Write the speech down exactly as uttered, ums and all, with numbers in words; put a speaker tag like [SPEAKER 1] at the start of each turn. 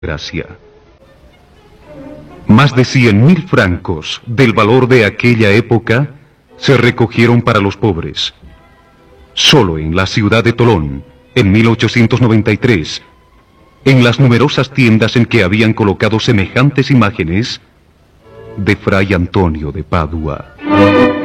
[SPEAKER 1] Gracia. Más de cien mil francos del valor de aquella época se recogieron para los pobres. Solo en la ciudad de Tolón, en mil ochocientos noventa y tres, en las numerosas tiendas en que habían colocado semejantes imágenes de Fray Antonio de Padua.